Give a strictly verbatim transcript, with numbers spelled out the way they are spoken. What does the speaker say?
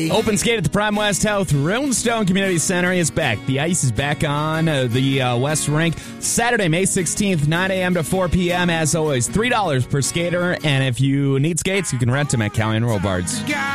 Open skate at the Prime West Health Runestone Community Center is back. The ice is back on uh, the uh, West Rink. Saturday, May sixteenth, nine a.m. to four p.m. As always, three dollars per skater. And if you need skates, you can rent them at Callion Robards.